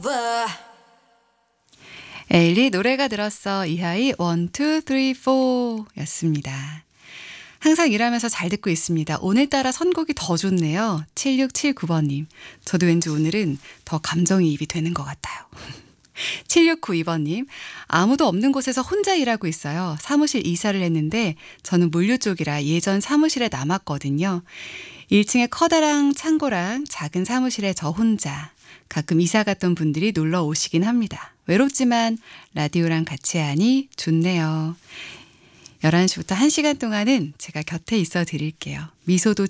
에일리 노래가 들었어. 이하이 1, 2, 3, 4 였습니다. 항상 일하면서 잘 듣고 있습니다. 오늘따라 선곡이 더 좋네요. 7679번님. 저도 왠지 오늘은 더 감정이입이 되는 것 같아요. 7692번님. 아무도 없는 곳에서 혼자 일하고 있어요. 사무실 이사를 했는데 저는 물류 쪽이라 예전 사무실에 남았거든요. 1층에 커다란 창고랑 작은 사무실에 저 혼자. 가끔 이사 갔던 분들이 놀러 오시긴 합니다. 외롭지만 라디오랑 같이 하니 좋네요. 11시부터 1시간 동안은 제가 곁에 있어 드릴게요. 미소도